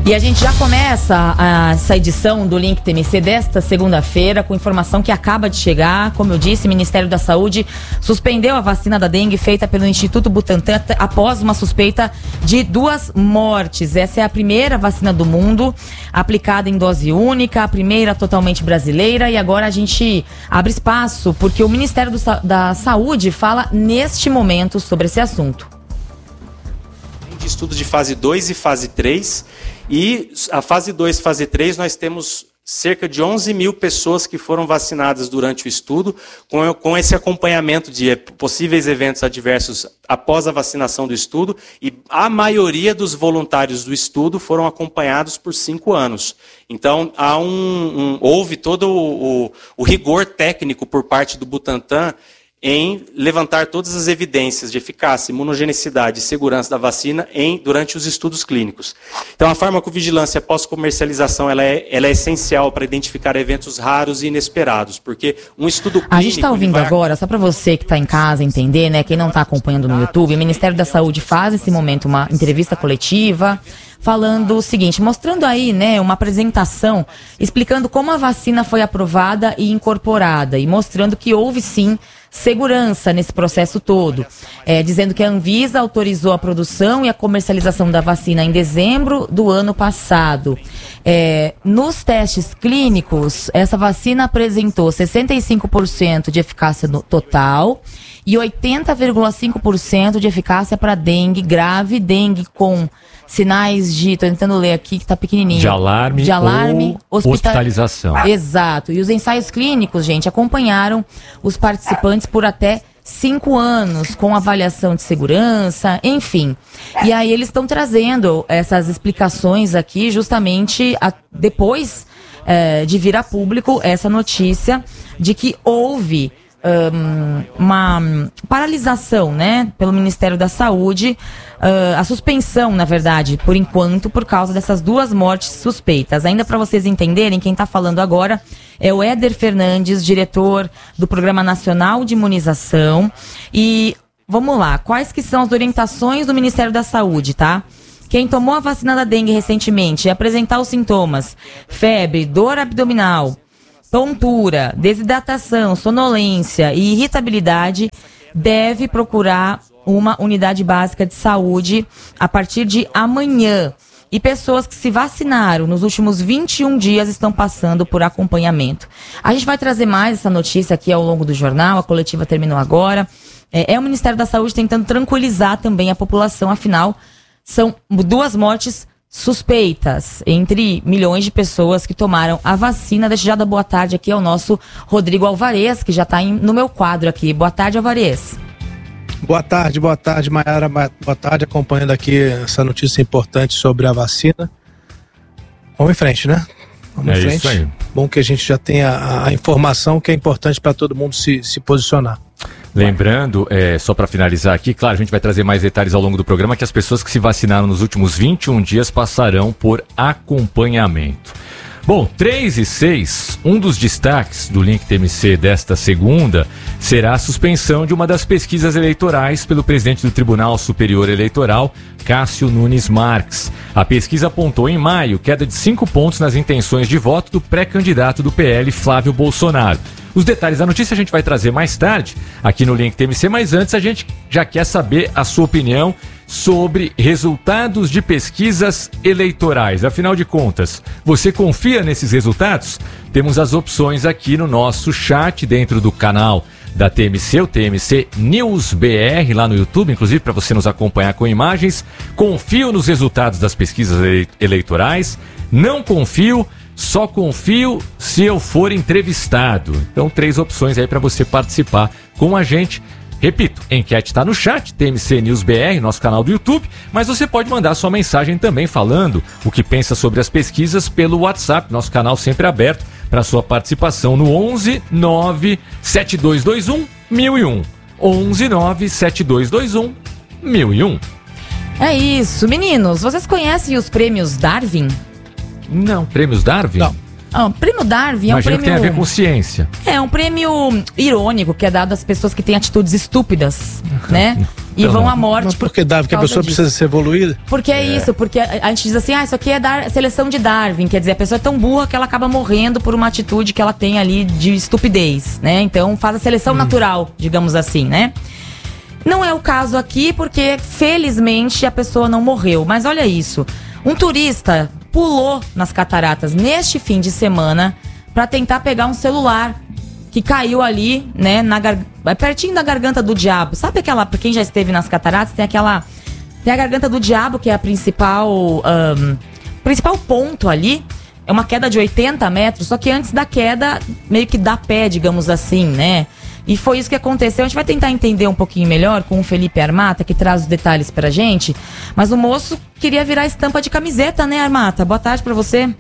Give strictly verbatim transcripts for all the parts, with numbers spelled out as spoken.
E a gente já começa a, essa edição do Link T M C desta segunda-feira com informação que acaba de chegar. Como eu disse, o Ministério da Saúde suspendeu a vacina da dengue feita pelo Instituto Butantan após uma suspeita de duas mortes. Essa é a primeira vacina do mundo aplicada em dose única, a primeira totalmente brasileira, e agora a gente abre espaço porque o Ministério do, da Saúde fala neste momento sobre esse assunto. De estudo de fase dois e fase três, e a fase dois e fase três nós temos cerca de onze mil pessoas que foram vacinadas durante o estudo, com, com esse acompanhamento de possíveis eventos adversos após a vacinação do estudo, e a maioria dos voluntários do estudo foram acompanhados por cinco anos. Então, há um, um, houve todo o, o, o rigor técnico por parte do Butantan em levantar todas as evidências de eficácia, imunogenicidade e segurança da vacina em, durante os estudos clínicos. Então, a farmacovigilância pós-comercialização ela é, ela é essencial para identificar eventos raros e inesperados, porque um estudo clínico... A gente está ouvindo vai... agora, só para você que está em casa entender, né, quem não está acompanhando no YouTube, o Ministério da Saúde faz nesse momento uma entrevista coletiva falando o seguinte, mostrando aí, né, uma apresentação explicando como a vacina foi aprovada e incorporada e mostrando que houve sim segurança nesse processo todo, é, dizendo que a Anvisa autorizou a produção e a comercialização da vacina em dezembro do ano passado. É, nos testes clínicos, essa vacina apresentou sessenta e cinco por cento de eficácia no total e oitenta vírgula cinco por cento de eficácia para dengue grave, dengue com sinais de, tô tentando ler aqui que tá pequenininho. De alarme, de alarme ou hospital... hospitalização. Exato. E os ensaios clínicos, gente, acompanharam os participantes por até cinco anos, com avaliação de segurança, enfim. E aí eles estão trazendo essas explicações aqui justamente a, depois é, de vir a público essa notícia de que houve Um, uma paralisação, né, pelo Ministério da Saúde, uh, a suspensão, na verdade, por enquanto, por causa dessas duas mortes suspeitas. Ainda para vocês entenderem, quem está falando agora é o Éder Fernandes, diretor do Programa Nacional de Imunização. E vamos lá, quais que são as orientações do Ministério da Saúde, tá? Quem tomou a vacina da dengue recentemente e apresentar os sintomas, febre, dor abdominal, tontura, desidratação, sonolência e irritabilidade, deve procurar uma unidade básica de saúde a partir de amanhã. E pessoas que se vacinaram nos últimos vinte e um dias estão passando por acompanhamento. A gente vai trazer mais essa notícia aqui ao longo do jornal, a coletiva terminou agora. É, é o Ministério da Saúde tentando tranquilizar também a população, afinal, são duas mortes suspeitas entre milhões de pessoas que tomaram a vacina. Deixa já dar boa tarde aqui ao nosso Rodrigo Alvarez, que já está no meu quadro aqui. Boa tarde, Alvarez. Boa tarde, boa tarde, Mayara. Boa tarde, acompanhando aqui essa notícia importante sobre a vacina. Vamos em frente, né? Vamos é em frente. Isso aí. Bom que a gente já tenha a, a informação que é importante para todo mundo se, se posicionar. Lembrando, é, só para finalizar aqui, claro, a gente vai trazer mais detalhes ao longo do programa, que as pessoas que se vacinaram nos últimos vinte e um dias passarão por acompanhamento. Bom, três e seis, um dos destaques do Link T M C desta segunda será a suspensão de uma das pesquisas eleitorais pelo presidente do Tribunal Superior Eleitoral, Cássio Nunes Marques. A pesquisa apontou em maio queda de cinco pontos nas intenções de voto do pré-candidato do P L, Flávio Bolsonaro. Os detalhes da notícia a gente vai trazer mais tarde aqui no Link T M C, mas antes a gente já quer saber a sua opinião sobre resultados de pesquisas eleitorais. Afinal de contas, você confia nesses resultados? Temos as opções aqui no nosso chat dentro do canal da T M C, o T M C News B R, lá no YouTube, inclusive para você nos acompanhar com imagens. Confio nos resultados das pesquisas eleitorais? Não confio? Só confio se eu for entrevistado. Então, três opções aí para você participar com a gente. Repito, a enquete está no chat, T M C News B R, nosso canal do YouTube, mas você pode mandar sua mensagem também falando o que pensa sobre as pesquisas pelo WhatsApp, nosso canal sempre aberto para sua participação no onze nove sete dois dois um mil e um. onze nove sete dois dois um mil e um. É isso, meninos, vocês conhecem os prêmios Darwin? Não, prêmios Darwin? Não. Ah, o prêmio Darwin é um Imagino prêmio... que tem a ver com ciência. É um prêmio irônico que é dado às pessoas que têm atitudes estúpidas, né? E Então, vão à morte. Mas por que Darwin? Porque a causa pessoa disso. precisa ser evoluída? Porque é, é isso, porque a, a gente diz assim, ah, isso aqui é dar, seleção de Darwin, quer dizer, a pessoa é tão burra que ela acaba morrendo por uma atitude que ela tem ali de estupidez, né? Então faz a seleção hum. natural, digamos assim, né? Não é o caso aqui porque, felizmente, a pessoa não morreu. Mas olha isso, um turista pulou nas cataratas neste fim de semana para tentar pegar um celular que caiu ali, né, na gar... pertinho da garganta do diabo. Sabe aquela, pra quem já esteve nas cataratas, tem aquela, tem a garganta do diabo, que é a principal, um, principal ponto ali. É uma queda de oitenta metros, só que antes da queda, meio que dá pé, digamos assim, né? E foi isso que aconteceu. A gente vai tentar entender um pouquinho melhor com o Felipe Armata, que traz os detalhes pra gente. Mas o moço queria virar estampa de camiseta, né, Armata? Boa tarde pra você.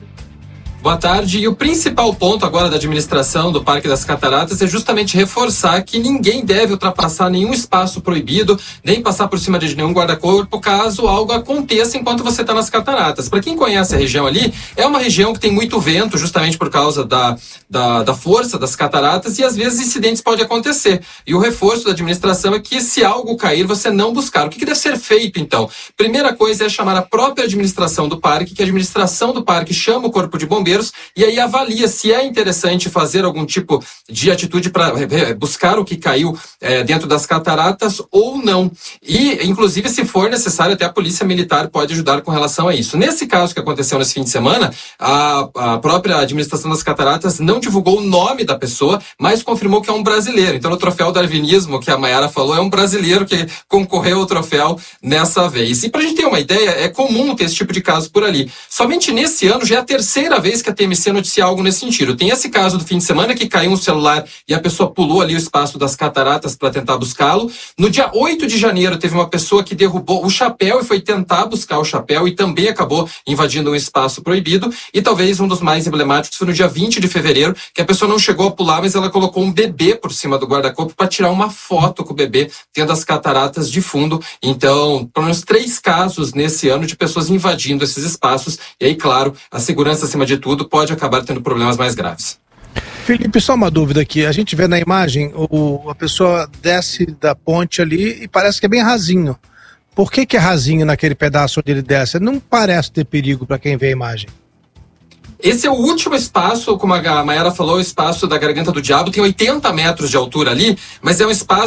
Boa tarde. E o principal ponto agora da administração do Parque das Cataratas é justamente reforçar que ninguém deve ultrapassar nenhum espaço proibido, nem passar por cima de nenhum guarda-corpo, caso algo aconteça enquanto você está nas cataratas. Para quem conhece a região ali, é uma região que tem muito vento, justamente por causa da, da, da força das cataratas, e às vezes incidentes podem acontecer. E o reforço da administração é que, se algo cair, você não buscar. O que, que deve ser feito, então? Primeira coisa é chamar a própria administração do parque, que a administração do parque chama o corpo de bombeiros e aí avalia se é interessante fazer algum tipo de atitude para buscar o que caiu é, dentro das cataratas ou não. E, inclusive, se for necessário, até a polícia militar pode ajudar com relação a isso. Nesse caso que aconteceu nesse fim de semana, a, a própria administração das cataratas não divulgou o nome da pessoa, mas confirmou que é um brasileiro. Então, no troféu darwinismo que a Mayara falou, é um brasileiro que concorreu ao troféu nessa vez. E para a gente ter uma ideia, é comum ter esse tipo de caso por ali. Somente nesse ano já é a terceira vez que a T M C noticia algo nesse sentido. Tem esse caso do fim de semana que caiu um celular e a pessoa pulou ali o espaço das cataratas para tentar buscá-lo. No dia oito de janeiro teve uma pessoa que derrubou o chapéu e foi tentar buscar o chapéu e também acabou invadindo um espaço proibido. E talvez um dos mais emblemáticos foi no dia vinte de fevereiro, que a pessoa não chegou a pular, mas ela colocou um bebê por cima do guarda-corpo para tirar uma foto com o bebê tendo as cataratas de fundo. Então, pelo menos três casos nesse ano de pessoas invadindo esses espaços. E aí, claro, a segurança acima de tudo pode acabar tendo problemas mais graves. Felipe, só uma dúvida aqui. A gente vê na imagem, o, a pessoa desce da ponte ali e parece que é bem rasinho. Por que que é rasinho naquele pedaço onde ele desce? Não parece ter perigo para quem vê a imagem. Esse é o último espaço, como a Mayara falou, o espaço da Garganta do Diabo, tem oitenta metros de altura ali, mas é um espaço